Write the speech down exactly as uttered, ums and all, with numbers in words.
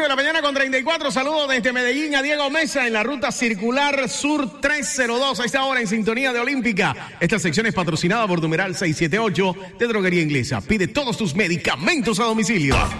ocho de la mañana con treinta y cuatro. Saludos desde Medellín a Diego Mesa en la ruta circular Sur trescientos dos. A esta hora en sintonía de Olímpica. Esta sección es patrocinada por numeral seiscientos setenta y ocho de Droguería Inglesa. Pide todos tus medicamentos a domicilio.